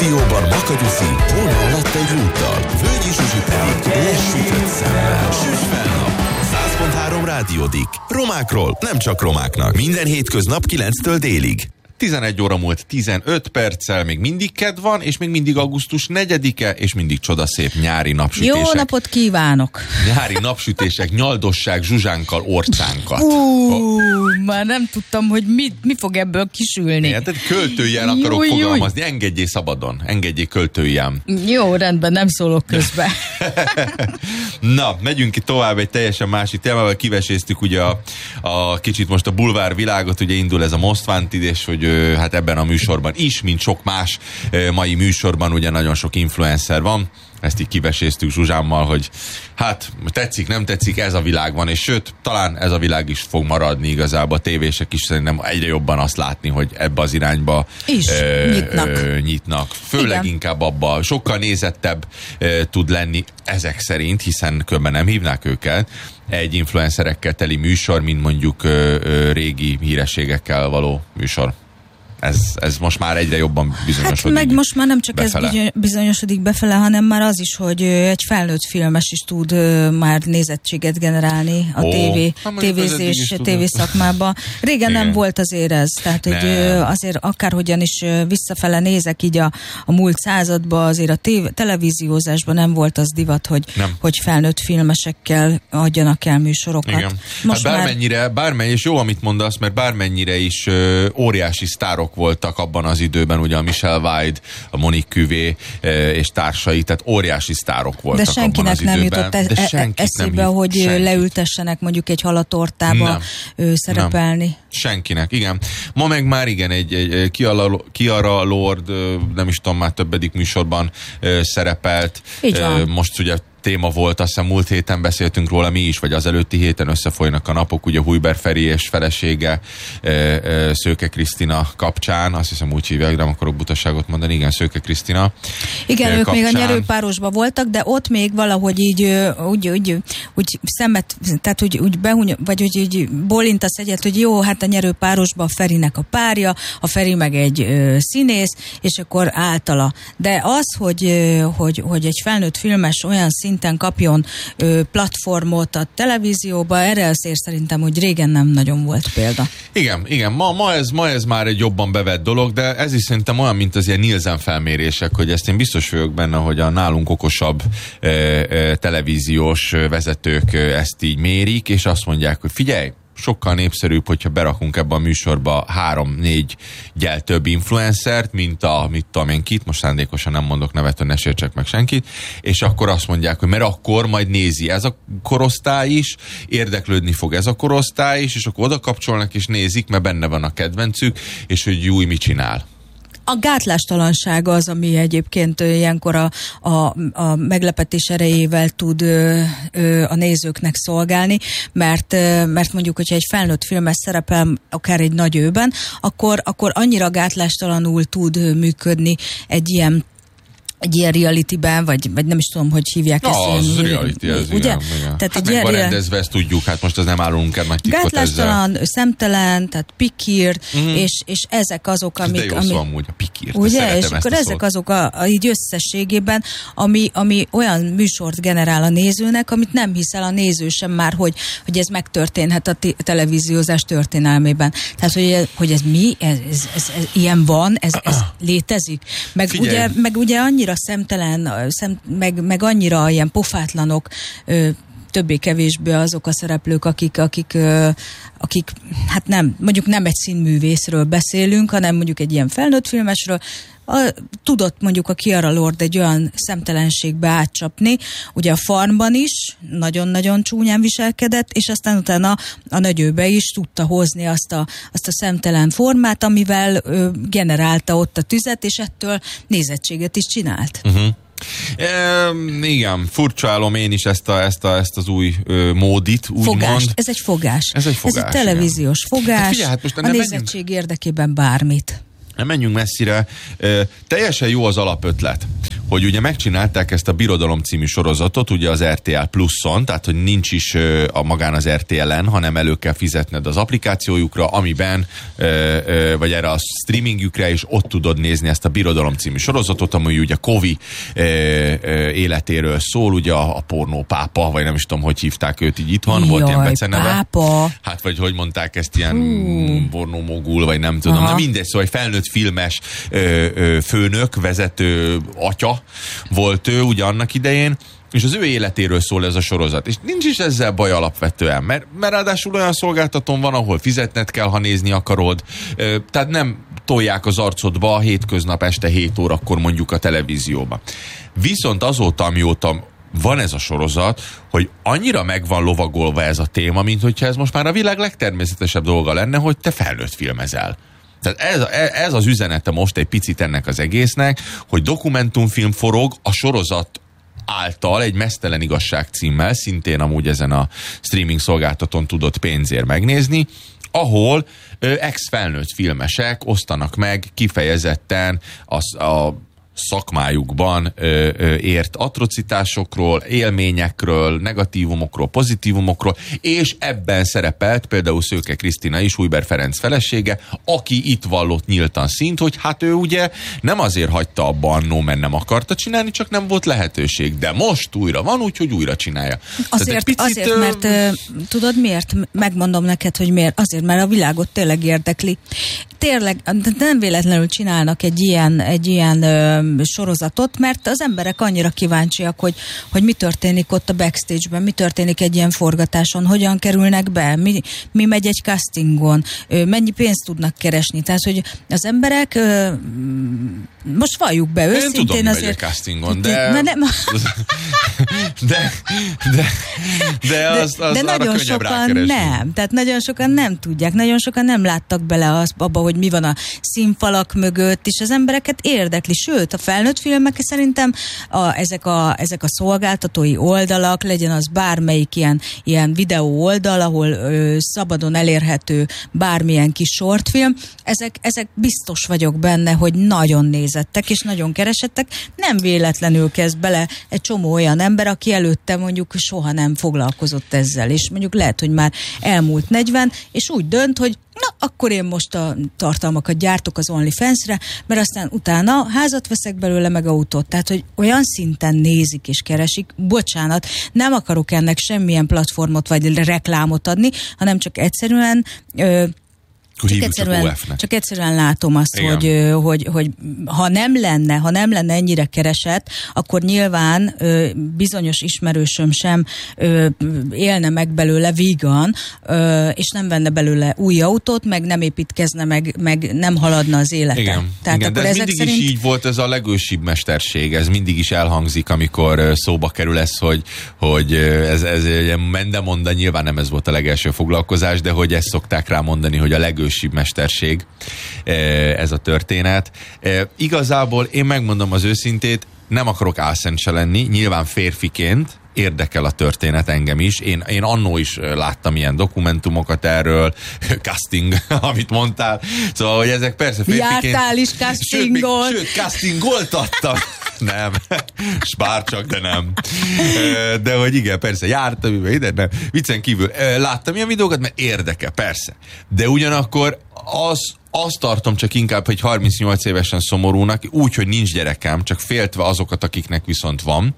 stúdióban Makanyuszi, Holma alatt egy rúttal, Völgyi Zsuzsi pedig lesütött szemmel. Süss fel nap! 100.3 Rádiódik. Romákról, nem csak romáknak. Minden hétköznap 9-től délig. 11 óra múlt 15 perccel, még mindig kedv van, és még mindig augusztus 4-e, és mindig csodaszép nyári napsütések. Jó napot kívánok! Nyári napsütések, nyaldossák Zsuzsánkkal, orcánkat. Már nem tudtam, hogy mi fog ebből kisülni. Tehát költőjén akarok fogalmazni, engedjél szabadon, engedjél költőjén. Jó, rendben, nem szólok közbe. Na, megyünk ki tovább egy teljesen másik témával, kiveséztük ugye a kicsit most a bulvár világot, ugye indul ez a Most Wanted, és hogy hát ebben a műsorban is, mint sok más mai műsorban ugye nagyon sok influencer van. Ezt így kiveséztük Zsuzsámmal, hogy hát tetszik, nem tetszik, ez a világ van, és sőt, talán ez a világ is fog maradni igazából, a tévések is szerintem egyre jobban azt látni, hogy ebbe az irányba is nyitnak. Főleg igen. Inkább abba, sokkal nézettebb tud lenni ezek szerint, hiszen különben nem hívnák őket egy influencerekkel teli műsor, mint mondjuk régi hírességekkel való műsor. Ez most már egyre jobban bizonyosodik. Hát meg most már nem csak befele. Ez bizonyosodik befele, hanem már az is, hogy egy felnőtt filmes is tud már nézettséget generálni a tévézés, tévészakmában. Régen nem volt azért ez. Tehát, hogy azért akárhogyan is visszafele nézek így a múlt században, azért a televíziózásban nem volt az divat, hogy felnőtt filmesekkel adjanak el műsorokat. Igen. Most hát bármennyire, és jó, amit mondasz, mert bármennyire is óriási sztárok voltak abban az időben, ugye a Michelle Wilde, a Monique Cuvé és társai, tehát óriási sztárok voltak abban az időben. De senkinek nem jutott eszébe, hogy leültessenek mondjuk egy halatortába szerepelni. Nem. Senkinek, igen. Ma meg már igen, egy Kiara Lord, nem is tudom, már többedik műsorban szerepelt. Most ugye téma volt, azt hiszem múlt héten beszéltünk róla mi is, vagy az előtti héten összefolynak a napok, ugye Hujber Feri és felesége Szőke Krisztina kapcsán, azt hiszem úgy hívják, de nem akarok butaságot mondani, igen, Szőke Krisztina. Igen, ők még a nyerőpárosban voltak, de ott még valahogy így úgy szemet, tehát úgy behuny, vagy úgy bólintasz egyet, hogy jó, hát a nyerőpárosban a Ferinek a párja, a Feri meg egy színész, és akkor általa. De az, hogy egy felnőtt filmes olyan szinten kapjon platformot a televízióba, erre azért szerintem, hogy régen nem nagyon volt példa. Igen. Ma ez már egy jobban bevett dolog, de ez is szerintem olyan, mint az ilyen Nielsen felmérések, hogy ezt én biztos vagyok benne, hogy a nálunk okosabb televíziós vezetők ezt így mérik, és azt mondják, hogy figyelj, sokkal népszerűbb, hogyha berakunk ebbe a műsorba 3-4 gyel több influencert, mint mit tudom én kit, most szándékosan nem mondok nevet, hogy ne sértsek meg senkit, és akkor azt mondják, hogy mert akkor majd nézi ez a korosztály is, érdeklődni fog ez a korosztály is, és akkor oda kapcsolnak és nézik, mert benne van a kedvencük, és hogy Júj, mit csinál. A gátlástalanság az, ami egyébként ilyenkor a meglepetés erejével tud a nézőknek szolgálni, mert mondjuk, hogyha egy felnőtt filmes szerepel akár egy nagy őben, akkor annyira gátlástalanul tud működni egy ilyen realityben, vagy nem is tudom, hogy hívják ezt. Az reality, ez ugye? Igen. Tehát hát meg van rendezve, ezt tudjuk, hát most az nem állunk el nagy titkot ezzel. Gátlástalan, szemtelen, tehát pikírt, és ezek azok, amik... De jó szó amúgy, a pikírt, ugye? És akkor ezek azok így összességében, ami olyan műsort generál a nézőnek, amit nem hiszel a néző sem már, hogy ez megtörténhet a televíziózás történelmében. Tehát, hogy ez mi? Ez ilyen van? Ez létezik? Meg ugye annyira szemtelen, meg annyira ilyen pofátlanok, többé-kevésbé azok a szereplők, akik hát mondjuk nem egy színművészről beszélünk, hanem mondjuk egy ilyen felnőtt filmesről, tudott mondjuk a Kiara Lord egy olyan szemtelenségbe átcsapni, ugye a Farmban is nagyon-nagyon csúnyán viselkedett, és aztán utána a Nagyőbe is tudta hozni azt a szemtelen formát, amivel generálta ott a tüzet, és ettől nézettséget is csinált. Igen, furcsálom én is ezt az új módit, úgymond. Ez egy fogás. Ez egy televíziós fogás. Hát figyelj, hát most a nézettség érdekében bármit. Nem menjünk messzire. Teljesen jó az alapötlet, hogy ugye megcsinálták ezt a Birodalom című sorozatot, ugye az RTL Pluson, tehát hogy nincs is a magán az RTL-en, hanem elő kell fizetned az applikációjukra, amiben, vagy erre a streamingjükre, és ott tudod nézni ezt a Birodalom című sorozatot, ami ugye Kovi életéről szól, ugye a pornópápa, vagy nem is tudom, hogy hívták őt így itthon, volt ilyen beceneve. Pápa. Hát vagy hogy mondták ezt, ilyen pornómogul, vagy nem tudom. Na mindegy, szóval egy felnőtt filmes főnök, vezető atya volt ő ugye annak idején, és az ő életéről szól ez a sorozat. És nincs is ezzel baj alapvetően, mert ráadásul olyan szolgáltatón van, ahol fizetned kell, ha nézni akarod. Tehát nem tolják az arcodba hétköznap este 7 órakor mondjuk a televízióba. Viszont azóta, amióta van ez a sorozat, hogy annyira meg van lovagolva ez a téma, mint hogyha ez most már a világ legtermészetesebb dolga lenne, hogy te felnőtt filmezel. Tehát ez az üzenete most egy picit ennek az egésznek, hogy dokumentumfilm forog a sorozat által egy Meztelen igazság címmel, szintén amúgy ezen a streaming szolgáltatón tudod pénzért megnézni, ahol ex-felnőtt filmesek osztanak meg kifejezetten a szakmájukban ért atrocitásokról, élményekről, negatívumokról, pozitívumokról, és ebben szerepelt például Szőke Krisztina is, Újber Ferenc felesége, aki itt vallott nyíltan szint, hogy hát ő ugye nem azért hagyta abba annó, mert nem akarta csinálni, csak nem volt lehetőség. De most újra van, úgyhogy újra csinálja. Azért, mert tudod miért? Megmondom neked, hogy miért. Azért, mert a világot tényleg érdekli. Tényleg, nem véletlenül csinálnak egy ilyen sorozatot, mert az emberek annyira kíváncsiak, hogy mi történik ott a backstage-ben, mi történik egy ilyen forgatáson, hogyan kerülnek be, mi megy egy castingon, mennyi pénzt tudnak keresni. Tehát, hogy az emberek most valljuk be őszintén. Én tudom, azért, megy a castingon, de nagyon sokan nem. Tehát nagyon sokan nem tudják, nagyon sokan nem láttak bele abba, hogy mi van a színfalak mögött, és az embereket érdekli. Sőt, a felnőtt filmek szerintem ezek a szolgáltatói oldalak, legyen az bármelyik ilyen videó oldal, ahol szabadon elérhető bármilyen kis shortfilm, ezek biztos vagyok benne, hogy nagyon nézettek és nagyon keresettek. Nem véletlenül kezd bele egy csomó olyan ember, aki előtte mondjuk soha nem foglalkozott ezzel, és mondjuk lehet, hogy már elmúlt 40, és úgy dönt, hogy na, akkor én most a tartalmakat gyártok az OnlyFans-re, mert aztán utána házat veszek belőle, meg autót. Tehát, hogy olyan szinten nézik és keresik, bocsánat, nem akarok ennek semmilyen platformot vagy reklámot adni, hanem csak egyszerűen csak egyszerűen látom azt, hogy ha nem lenne ennyire keresett, akkor nyilván bizonyos ismerősöm sem élne meg belőle vígan, és nem venne belőle új autót, meg nem építkezne, meg nem haladna az élete. Igen, tehát igen, de ez mindig is így volt, ez a legősibb mesterség, ez mindig is elhangzik, amikor szóba kerül ez, hogy ez mendemonda, nyilván nem ez volt a legelső foglalkozás, de hogy ezt szokták rá mondani, hogy a legősibb mesterség ez a történet. Igazából én megmondom az őszintét, nem akarok álszent se lenni, nyilván férfiként érdekel a történet engem is. Én annó is láttam ilyen dokumentumokat erről, casting, amit mondtál. Szóval, hogy ezek persze férfiként... Jártál is castingon. Sőt, castingoltattam. Nem. Spár csak, de nem. De hogy igen, persze, jártam ide, nem. Viccen kívül. Láttam ilyen videókat, mert érdekel, persze. De ugyanakkor azt tartom csak inkább, hogy 38 évesen szomorúnak, úgy, hogy nincs gyerekem, csak féltve azokat, akiknek viszont van,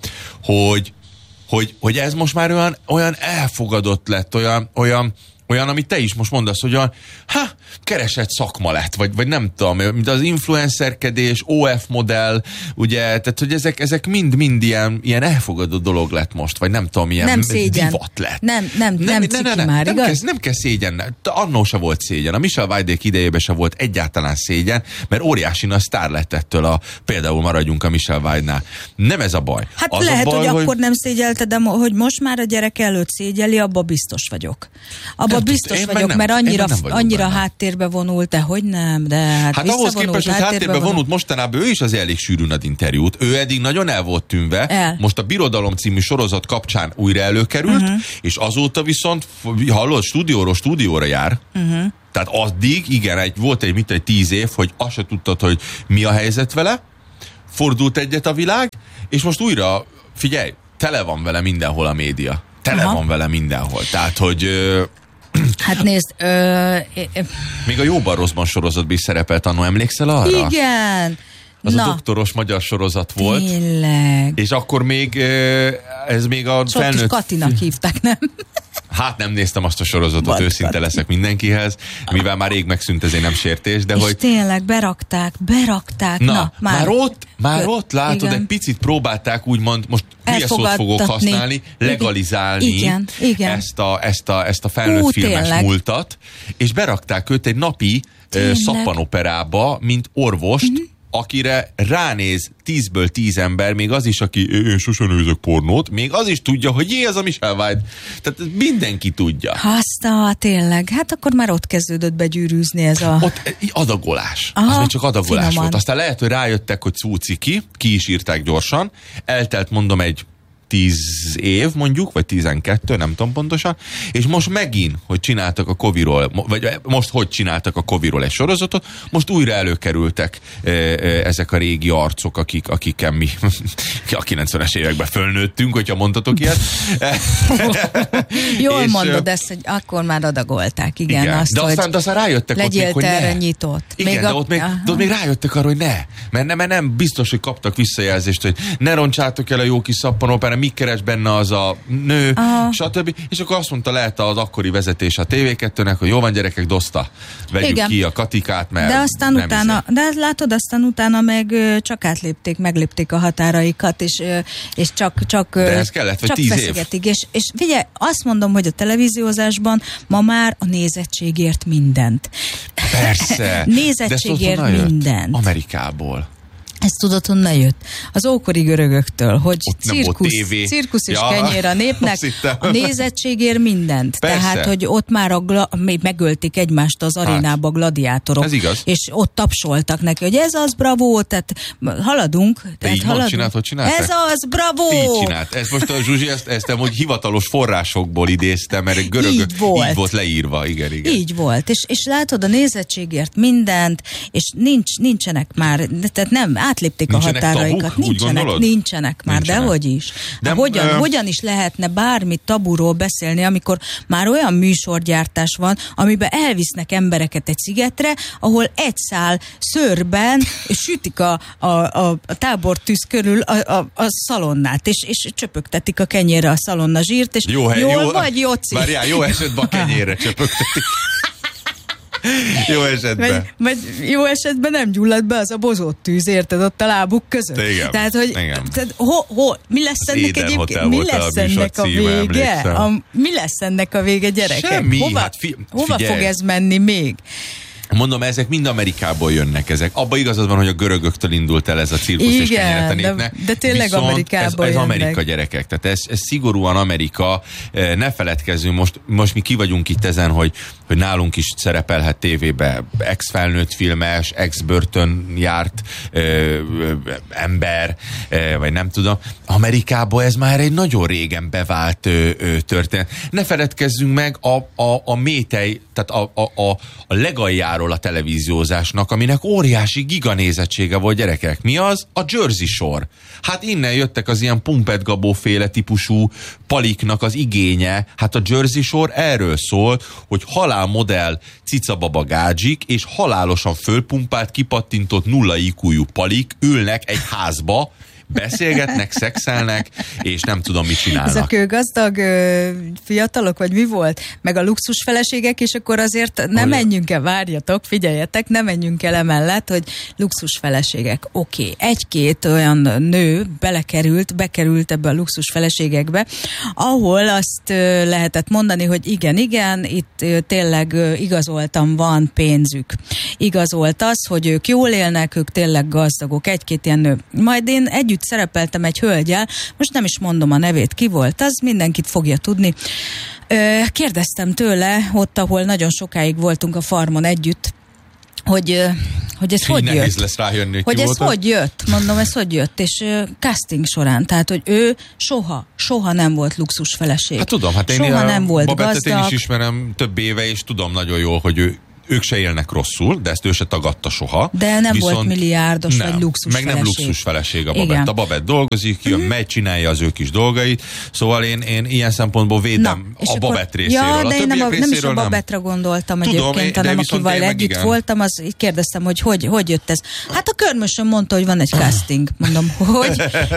hogy ez most már olyan elfogadott lett, olyan, amit te is most mondasz, hogy olyan, keresett szakma lett, vagy nem tudom, mint az influencerkedés, OF modell, ugye, tehát, hogy ezek mind ilyen elfogadott dolog lett most, vagy nem tudom, ilyen divat lett. Nem ciki már, igaz? Nem kell szégyen, annó se volt szégyen. A Michel Weidék idejében se volt egyáltalán szégyen, mert óriási nagy sztár lett ettől például maradjunk a Michel Weidnál. Nem ez a baj. Hát az lehet, a baj, hogy akkor nem szégyelte, de hogy most már a gyerek előtt szégyeli, abba biztos vagyok. Biztos vagyok, mert annyira háttérbe vonult, de hogy nem, de hát ahhoz képest, hogy háttérbe vonult, mostanában ő is az elég sűrűn ad interjút. Ő eddig nagyon el volt tűnve. Most a Birodalom című sorozat kapcsán újra előkerült, és azóta viszont, hallod, stúdióra jár. Tehát addig, igen, volt egy 10 év, hogy azt se tudtad, hogy mi a helyzet vele. fordult egyet a világ, és most újra, figyelj, tele van vele mindenhol a média. Tele van vele mindenhol. Tehát, hogy... Hát nézd... még a Jóban Rosszban sorozatban is szerepelt annó, emlékszel arra? Igen! Az a doktoros magyar sorozat volt. Tényleg. És akkor még ez még a felnőtt... Sok Katinak hívták, nem? Hát nem néztem azt a sorozatot, őszinte leszek mindenkihez, mivel már rég megszűnt, ezért nem sértés, de és hogy... tényleg berakták. Na már ott látod, igen. Egy picit próbálták úgymond, most hülye szót fogok használni, legalizálni igen. Ezt a felnőtt filmes múltat, és berakták őt egy napi szappanoperába, mint orvost, akire ránéz 10-ből 10 ember, még az is, aki én sosem nézek pornót, még az is tudja, hogy ez a Michelle White. Tehát mindenki tudja. Tényleg. Hát akkor már ott kezdődött begyűrűzni ez a... Ott adagolás. Az még csak adagolás finoman volt. Aztán lehet, hogy rájöttek, hogy cuciki, ki is írták gyorsan. Eltelt, mondom, egy 10 év mondjuk, vagy 12, nem tudom pontosan, és most megint, hogy csináltak a Koviról, vagy most hogy csináltak a Koviról egy sorozatot, most újra előkerültek ezek a régi arcok, akikkel mi a 90-es években fölnőttünk, hogyha mondhatok ilyet. Jól mondod ezt, hogy akkor már adagolták, igen. Azt, de aztán rájöttek ott még, hogy ne. Nyitott. Igen, de ott még rájöttek arra, hogy ne. Mert nem biztos, hogy kaptak visszajelzést, hogy ne roncsátok el a jó kis szappanopera, mi keres benne az a nő, stb. És akkor azt mondta, lehet az akkori vezetés a TV2-nek, hogy jó van gyerekek, doszta. Vegyük ki a Katikát, mert de aztán utána, de látod, aztán utána meg csak meglépték a határaikat, és csak de ez kellett, vagy 10 feszegetik. És figyelj, azt mondom, hogy a televíziózásban ma már a nézettségért mindent. Persze. Nézettségért mindent. Amerikából. Ezt tudod, honnan jött? Az ókori görögöktől, hogy cirkusz és kenyér a népnek, a nézettségért mindent. Persze. Tehát, hogy ott már megölték egymást az arénába gladiátorok. Ez igaz. És ott tapsoltak neki, hogy ez az, bravo, tehát haladunk. De így hogy csinálták? Ez az, bravo! Így csinált. Ez most a Zsuzsi, ezt hogy hivatalos forrásokból idéztem, mert görögök így volt leírva. Igen. Így volt. És látod, a nézettségért mindent, és nincsenek már, tehát nem, átlépték a határaikat. Nincsenek már, dehogy is. De hogyan is lehetne bármi taburól beszélni, amikor már olyan műsorgyártás van, amiben elvisznek embereket egy szigetre, ahol egy szál szőrben sütik a tábortűz körül a szalonnát, és csöpögtetik a kenyérre a szalonna zsírt, és jól vagy, Jóci? Várjál, jó esetben a kenyérre csöpögtetik. Jó esetben. Vagy jó esetben nem gyullad be az a bozott tűz, érted, ott a lábuk között. Igen. Tehát, hogy mi lesz ennek egyébként? Mi lesz ennek a vége? Mi lesz ennek a vége, gyerekek? Semmi. Hova fog ez menni még? Mondom, ezek mind Amerikából jönnek ezek. Abba igazad van, hogy a görögöktől indult el ez a cirkusz és kenyeret a népnek. De tényleg viszont Amerikából ez Amerika, gyerekek. Tehát ez szigorúan Amerika. Ne feledkezzünk, most mi ki vagyunk itt ezen, hogy nálunk is szerepelhet tévébe ex-felnőtt filmes, ex-börtön járt ember, vagy nem tudom. Amerikában ez már egy nagyon régen bevált történet. Ne feledkezzünk meg a métej, tehát a legaljáról a televíziózásnak, aminek óriási giganézettsége volt, gyerekek. Mi az? A Jersey Shore. Hát innen jöttek az ilyen Pumpet Gabó féle típusú paliknak az igénye. Hát a Jersey Shore erről szól, hogy halálmodell cicababa gádzsik és halálosan fölpumpált, kipattintott nulla IQ-jú palik ülnek egy házba, beszélgetnek, szexelnek, és nem tudom, mit csinálnak. Ezek gazdag fiatalok, vagy mi volt? Meg a luxus feleségek, és akkor azért nem menjünk el, várjatok, figyeljetek, nem menjünk el emellett, hogy luxus feleségek. Oké, egy-két olyan nő bekerült ebbe a luxus feleségekbe, ahol azt lehetett mondani, hogy igen, itt tényleg igazoltan van pénzük. Igazolt az, hogy ők jól élnek, ők tényleg gazdagok, egy-két ilyen nő. Majd én együtt szerepeltem egy hölgyel, most nem is mondom a nevét, ki volt az, mindenkit fogja tudni. Kérdeztem tőle, ott, ahol nagyon sokáig voltunk a farmon együtt, hogy ez hogy jött. Lesz rájönni, hogy ez hogy jött. Mondom, ez hogy jött. És casting során, tehát, hogy ő soha nem volt luxus feleség. Hát tudom, én nem volt gazdag. Én is ismerem több éve, és tudom nagyon jól, hogy ő ők se élnek rosszul, de ezt ő se tagadta soha. De nem volt milliárdos vagy luxus meg nem luxus feleség a Babett. A Babett dolgozik, jön, megy, csinálja az ő kis dolgait. Szóval én ilyen szempontból védem a Babett részéről. Ja, de én nem is a Babettre gondoltam egyébként, hanem akivel együtt voltam, az így kérdeztem, hogy jött ez. Hát a Körmösön mondta, hogy van egy casting. Mondom, hogy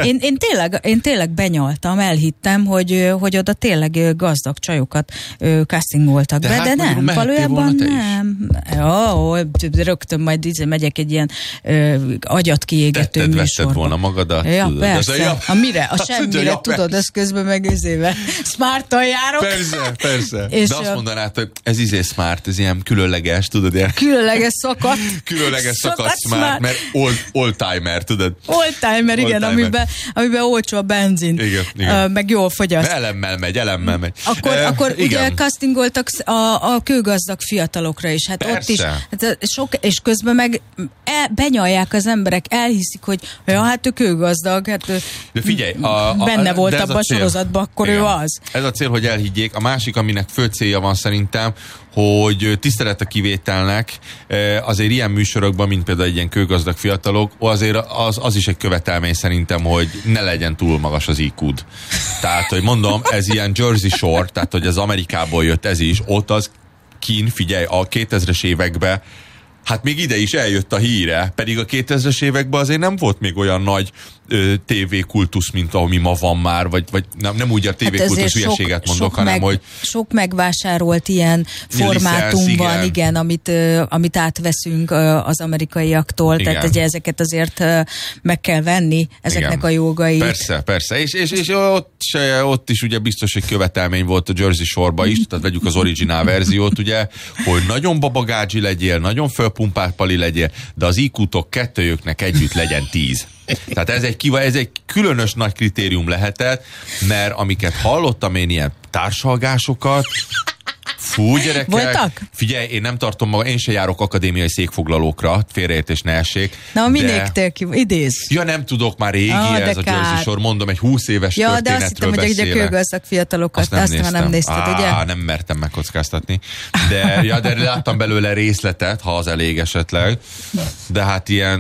én tényleg benyaltam, elhittem, hogy oda tényleg gazdag csajokat castingoltak be, de nem, valójában nem. Jó, rögtön majd megyek egy ilyen agyat kiégető műsorba. Vetted volna magadat? Ja, tudod, persze. A mire? A semmire, tudod, ez közben meg smart-tal járok. Persze. De azt mondanád, hogy ez smart, ez ilyen különleges, tudod? Ilyen. Különleges szakadt. Különleges szakadt smart, mert old-timer, tudod? Old-timer, igen, amiben olcsó a benzin. Igen. Meg jól fogyaszt. Elemmel megy. Akkor ugye castingoltak a kőgazdag fiatalokra is. Hát persze. Ott is. Hát és közben meg benyalják az emberek, elhiszik, hogy ja, hát ő kőgazdag, hát de figyelj, benne volt abban a sorozatban, akkor igen. Ő az. Ez a cél, hogy elhiggyék. A másik, aminek fő célja van szerintem, hogy tisztelet a kivételnek, azért ilyen műsorokban, mint például egy ilyen kőgazdag fiatalok, azért az is egy követelmény szerintem, hogy ne legyen túl magas az IQ-d. Tehát, hogy mondom, ez ilyen Jersey Shore, tehát, hogy az Amerikából jött ez is, ott az kín, figyelj, a 2000-es években hát még ide is eljött a híre, pedig a 2000-es években azért nem volt még olyan nagy tévékultusz, mint ami ma van már, vagy nem úgy a tévékultusz hülyeséget mondok, hanem hogy... Sok megvásárolt ilyen formátumban, igen, amit átveszünk az amerikaiaktól, igen. Tehát ugye ezeket azért meg kell venni, ezeknek igen. A jogait. Persze, és ott is ugye biztos, hogy követelmény volt a Jersey Shore-ba is, tehát vegyük az originál verziót, ugye, hogy nagyon babagágyi legyél, nagyon fölpumpált pali legyél, de az IQ-tok kettőjöknek együtt legyen 10. Tehát ez egy különös nagy kritérium lehetett, mert amiket hallottam én ilyen társalgásokat, fú, gyerekek, voltak? Figyelj, én nem tartom magam, én se járok akadémiai székfoglalókra, félreértés ne essék. Na, minéktől idéz? Ja, nem tudok, már régi ez a Jersey Shore, mondom, egy 20 éves történetről beszélek. Ja, de azt hittem, hogy a kőgazdag fiatalokat, azt nem nézted, ugye? Nem mertem megkockáztatni. De láttam belőle részletet, ha az elég esetleg. De hát ilyen,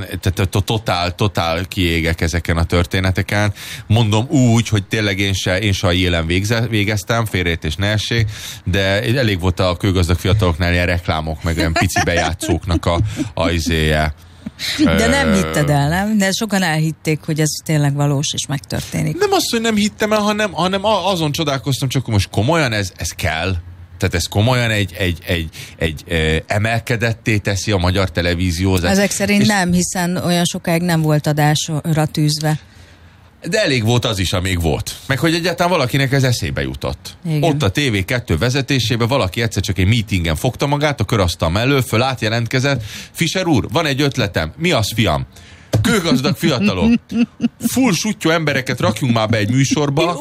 totál kiégek ezeken a történeteken. Mondom úgy, hogy tényleg én se a élen végeztem, félreértés ne essék, de elég volt a kőgazdag fiataloknál ilyen reklámok, meg olyan pici bejátszóknak a izéje. De nem hitted el, nem? De sokan elhitték, hogy ez tényleg valós, és megtörténik. Nem azt, hogy nem hittem el, hanem azon csodálkoztam, csak most komolyan ez kell. Tehát ez komolyan egy emelkedetté teszi a magyar televíziózás. Ezek szerint nem, hiszen olyan sokáig nem volt adásra tűzve. De elég volt az is, amíg volt. Meg hogy egyáltalán valakinek ez eszébe jutott. Igen. Ott a TV2 vezetésében valaki egyszer csak egy meetingen fogta magát, a körasztal mellől, föl átjelentkezett. Fischer úr, van egy ötletem. Mi az, fiam? Kőgazdag fiatalok. Full sutyó embereket rakjunk már be egy műsorba,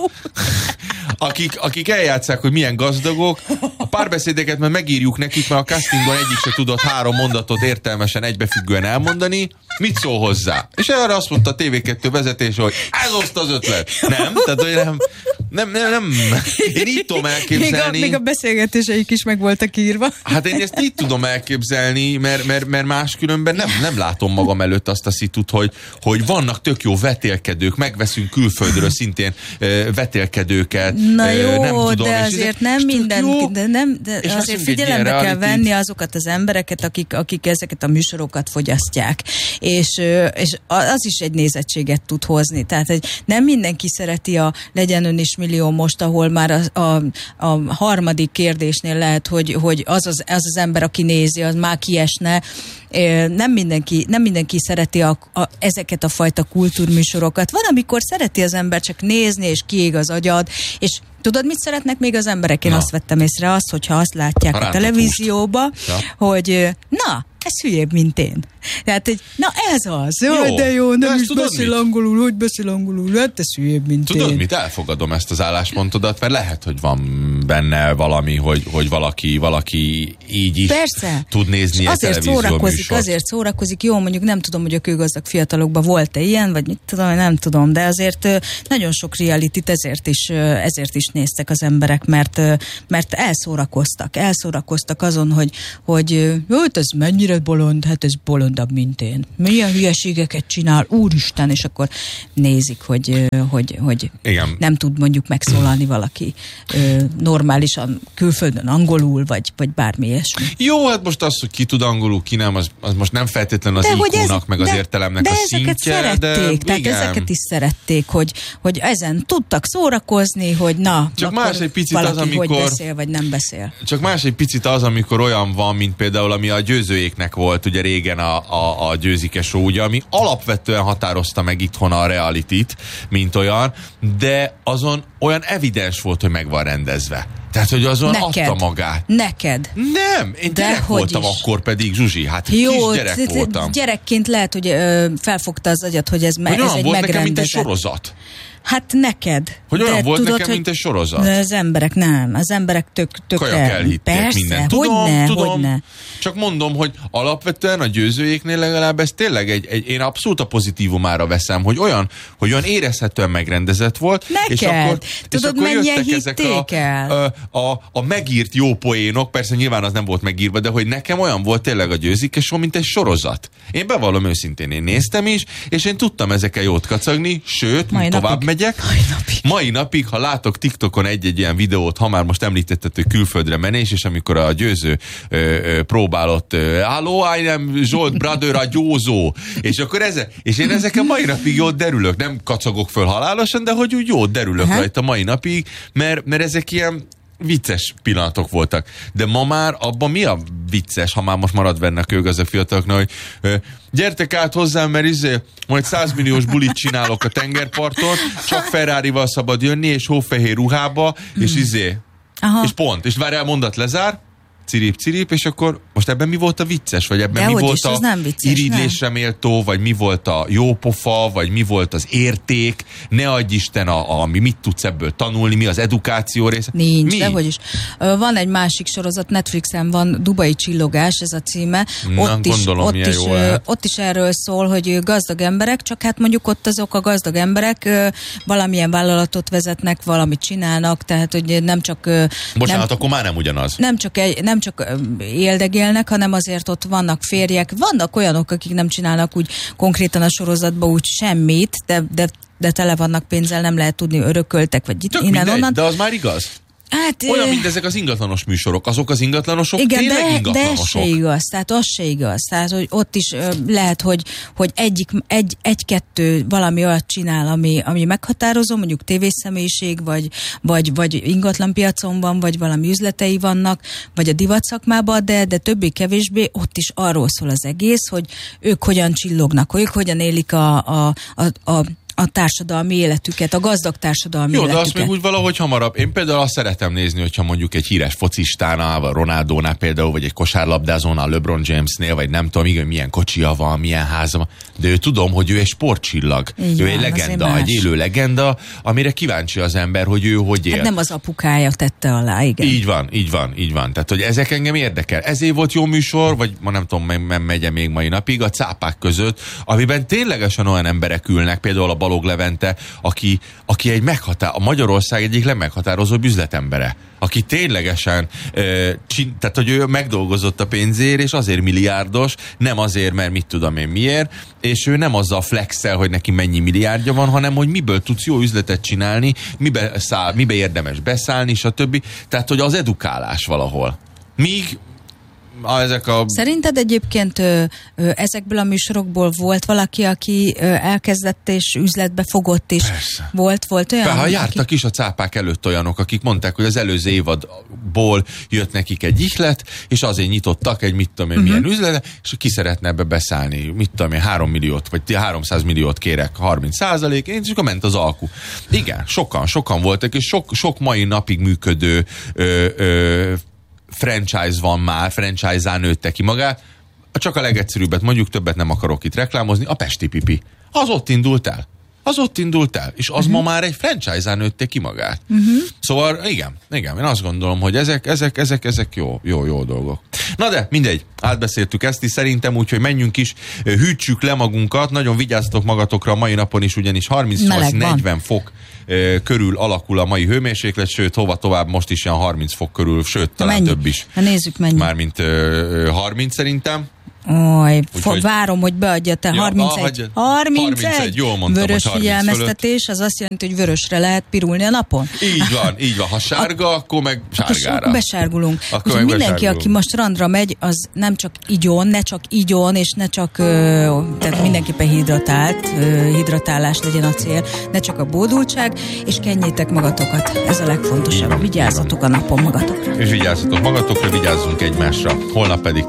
akik eljátszák, hogy milyen gazdagok. A párbeszédeket már megírjuk nekik, mert a castingban egyik se tudott 3 mondatot értelmesen egybefüggően elmondani. Mit szól hozzá? És erre azt mondta a TV2 vezetés, hogy ez oszta az ötlet. Nem? Tehát, hogy nem. Én így tudom elképzelni. Még a beszélgetéseik is meg voltak írva. Hát én ezt így tudom elképzelni, mert máskülönben nem látom magam előtt azt a szitut, hogy vannak tök jó vetélkedők, megveszünk külföldről szintén vetélkedőket. Na jó, nem tudom, de azért nem minden, de azért figyelembe kell venni azokat az embereket, akik ezeket a műsorokat fogyasztják. És az is egy nézettséget tud hozni. Tehát nem mindenki szereti a Legyen ön is millió most, ahol már a harmadik kérdésnél lehet, hogy az ember, aki nézi, az már kiesne. Nem mindenki szereti ezeket a fajta kultúrműsorokat. Van, amikor szereti az ember csak nézni, és kiég az agyad, és tudod, mit szeretnek még az emberek? Én azt vettem észre, hogyha azt látják a televízióba, hogy ez hülyébb, mint én. Tehát, hogy na ez az, Jó, de jó, nem is tudod beszél mit? angolul, hogy beszél angolul, hát ez hülyébb, mint Tudod én. mit? Elfogadom ezt az álláspontodat, mert lehet, hogy van benne valami, hogy valaki így is Persze. tud nézni egy televízió műsort. Azért szórakozik. Jó, mondjuk nem tudom, hogy a kőgazdag fiatalokban volt-e ilyen, vagy mit tudom, nem tudom, de azért nagyon sok realityt ezért is néztek az emberek, mert elszórakoztak azon, hogy jó, ez mennyire bolond, hát ez bolondabb, mint én. Milyen hülyeségeket csinál, úristen, és akkor nézik, hogy Igen. nem tud mondjuk megszólalni valaki normálisan külföldön angolul, vagy bármi ilyesmi. Jó, hát most az, hogy ki tud angolul, ki nem, az most nem feltétlenül az IQ-nak, meg az értelemnek a szintje. Tehát ezeket is szerették, hogy ezen tudtak szórakozni, hogy na, csak más egy picit valaki az, amikor, hogy beszél, vagy nem beszél. Csak más egy picit az, amikor olyan van, mint például, ami a Győzőjéknek volt ugye régen a Győzike show, ugye, ami alapvetően határozta meg itthon a realityt, mint olyan, de azon olyan evidens volt, hogy meg van rendezve. Tehát, hogy azon adta magát. Neked. Nem, én gyerek voltam is. Akkor pedig, Zsuzsi, hát jó, kisgyerek voltam. Gyerekként lehet, hogy felfogta az agyat, hogy ez egy volt megrendezett. Nekem, mint egy sorozat. Hát neked. Hogy olyan volt tudod, nekem, mint egy sorozat. De az emberek nem. Az emberek tök kajak elhitték mindent. Tudom. Csak mondom, hogy alapvetően a Győzőjéknél legalább ez tényleg én abszolút a pozitívumára veszem, hogy olyan érezhetően megrendezett volt. Neked. És akkor, tudod, mennyien hitték el? A megírt jó poénok, persze nyilván az nem volt megírva, de hogy nekem olyan volt tényleg a Győzike show, mint egy sorozat. Én bevallom őszintén, én néztem is, és én tudtam ezekkel jót kacagni, sőt, tovább megyek. Mai napig, ha látok TikTokon egy egy ilyen videót, ha már most említetted, hogy külföldre menés, és amikor a Győző próbálott hello, I am Zsolt brother, a gyózó. És akkor és én ezeken mai napig jót derülök. Nem kacagok föl halálosan, de hogy úgy jót derülök rajta mai napig, mert ezek ilyen vicces pillanatok voltak. De ma már abban mi a vicces, ha már most marad benne a kőgazdag fiataloknak, hogy gyertek át hozzám, mert majd 100 milliós bulit csinálok a tengerparton, csak Ferrarival szabad jönni, és hófehér ruhába, és és pont. És várjál, mondat lezár, cirip, és akkor most ebben mi volt a vicces? Vagy ebben mi volt a irigylésre méltó, vagy mi volt a jópofa, vagy mi volt az érték? Ne adj Isten, ami mit tudsz ebből tanulni, mi az edukáció része? Nincs, dehogy is. Van egy másik sorozat, Netflixen van, Dubai csillogás, ez a címe. Ott is erről szól, hogy gazdag emberek, csak hát mondjuk ott azok a gazdag emberek valamilyen vállalatot vezetnek, valamit csinálnak, tehát hogy nem csak... Bocsánat, akkor már nem ugyanaz. Nem csak éldegélnek, hanem azért ott vannak férjek, vannak olyanok, akik nem csinálnak úgy konkrétan a sorozatban úgy semmit, de tele vannak pénzzel, nem lehet tudni, örököltek, vagy innen-onnan. De az már igaz. Hát, olyan, mint ezek az ingatlanos műsorok. Azok az ingatlanosok tényleg ingatlanosok. De ez se igaz. Tehát, hogy ott is lehet, hogy egy-kettő valami olyat csinál, ami meghatározó, mondjuk tévészemélység, vagy ingatlanpiacon van, vagy valami üzletei vannak, vagy a divatszakmában, de többé-kevésbé ott is arról szól az egész, hogy ők hogyan csillognak, ők hogyan élik a társadalmi életüket, a gazdag társadalmi életüket. Jó, de azt még úgy valahogy hamarabb. Én például azt szeretem nézni, hogyha mondjuk egy híres focistánál, vagy Ronaldónál például, vagy egy kosárlabdázónál, LeBron Jamesnél, vagy nem tudom, igen, milyen kocsia van, milyen háza van. De ő tudom, hogy ő egy sportcsillag. Ő egy legenda, egy élő legenda, amire kíváncsi az ember, hogy ő hogy él. Hát nem az apukája tette alá, igen. Így van. Tehát, hogy ezek engem érdekel. Ezért volt jó műsor, vagy ma nem tudom, megye még mai napig, a cápák között, amiben ténylegesen olyan emberek ülnek, például a Balog Levente, aki a Magyarország egyik legmeghatározóbb üzletembere, aki ténylegesen tehát, hogy ő megdolgozott a pénzért, és azért milliárdos, nem azért, mert mit tudom én miért, és ő nem azzal flexel, hogy neki mennyi milliárdja van, hanem, hogy miből tudsz jó üzletet csinálni, mibe érdemes beszállni, stb. Tehát, hogy az edukálás valahol. Míg Szerinted egyébként ezekből a műsorokból volt valaki, aki elkezdett és üzletbe fogott is? Persze. Volt olyan? Ha jártak is a cápák előtt olyanok, akik mondták, hogy az előző évadból jött nekik egy ihlet, és azért nyitottak egy mit tudom én milyen üzletet, és ki szeretne ebbe beszállni, mit tudom én, 3 milliót, vagy 300 milliót kérek, 30%, és akkor ment az alku. Igen, sokan voltak, és sok mai napig működő franchise van már, franchise-án nőtte ki magát. csak a legegyszerűbbet mondjuk, többet nem akarok itt reklámozni, a pesti pipi. Az ott indult el. És az ma már egy franchise-án nőtte ki magát. Szóval igen, én azt gondolom, hogy ezek jó dolgok. Na de, mindegy, átbeszéltük ezt is szerintem, úgyhogy menjünk is, hűtsük le magunkat, nagyon vigyázzatok magatokra a mai napon is, ugyanis 38-40 fok körül alakul a mai hőmérséklet, sőt, hova tovább most is ilyen 30 fok körül, sőt, talán több is. Na nézzük, mennyi. Mármint 30 szerintem. Várom, hogy beadja te. 31. 31. Jól mondtam, vörös hogy 30 figyelmeztetés, az azt jelenti, hogy vörösre lehet pirulni a napon. Így van. Ha sárga, akkor meg sárgára. Akkor besárgulunk. Akkor meg mindenki, aki most randra megy, az nem csak igyon, ne csak igyon, és ne csak, tehát mindenképpen hidratálás legyen a cél, ne csak a bódultság, és kenjétek magatokat. Ez a legfontosabb. Vigyázzatok a napon magatokra. És vigyázzatok magatokra, vigyázzunk egymásra. Holnap pedig